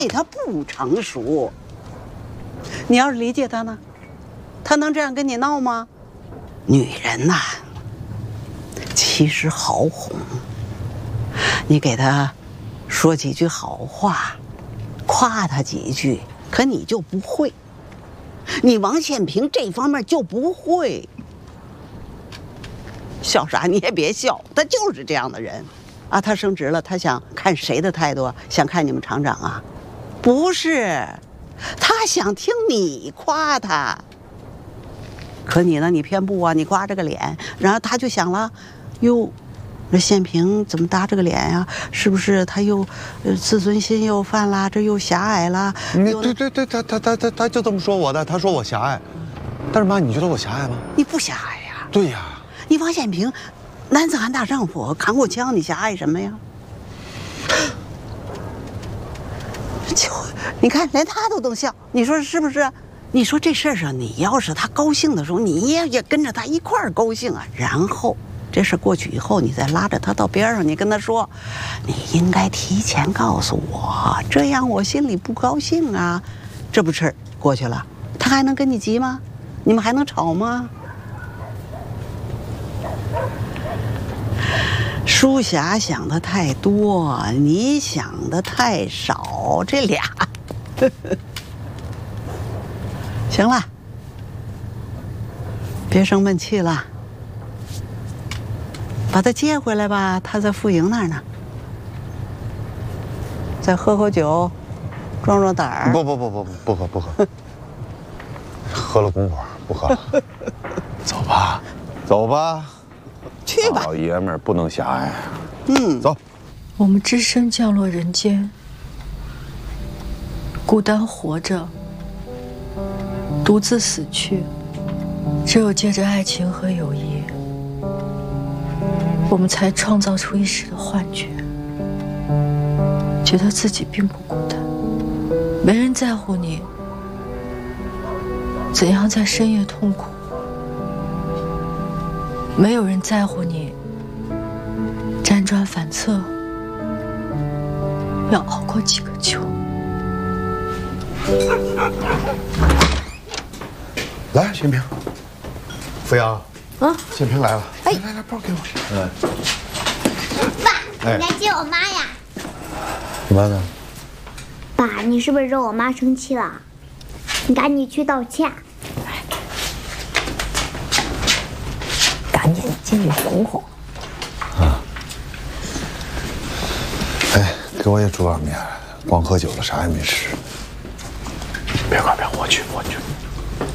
他不成熟。你要是理解他呢，他能这样跟你闹吗？女人呐，其实好哄。你给他说几句好话，夸他几句，可你就不会。你王宪平这方面就不会。笑啥？你也别笑，他就是这样的人。啊，他升职了，他想看谁的态度？想看你们厂长啊？不是，他想听你夸他。可你呢？你偏不啊！你刮着个脸，然后他就想了，哟，这宪平怎么搭着个脸呀？是不是他又自尊心又犯了？这又狭隘了？ 对，他就这么说我的。他说我狭隘，但是妈，你觉得我狭隘吗？ 你不狭隘呀？ 对呀， 你王宪平，男子汉大丈夫，扛过枪，你狭隘什么呀？就你看，连他都能笑，你说是不是？你说这事儿上，你要是他高兴的时候，你也跟着他一块儿高兴啊。然后这事过去以后，你再拉着他到边上，你跟他说，你应该提前告诉我，这样我心里不高兴啊。这不是过去了，他还能跟你急吗？你们还能吵吗？书霞想的太多，你想的太少，这俩，行了，别生闷气了，把他接回来吧，他在傅营那儿呢，再喝酒，壮壮胆儿。 不喝，喝了功夫不喝了，走吧。 去吧， 老爷们儿不能狭隘。走。 我们只身降落人间，孤单活着，独自死去。只有借着爱情和友谊，我们才创造出一时的幻觉，觉得自己并不孤单。没人在乎你怎样在深夜痛苦，没有人在乎你辗转反侧，要熬过几个秋。 来，宪平，飞扬，宪平来了，来，包给我。 爸，你来接我妈呀？ 你妈呢？ 爸，你是不是惹我妈生气了？你赶紧去道歉。 赶紧进去哄哄。 哎，给我也煮碗面，光喝酒了，啥也没吃。别管，我去。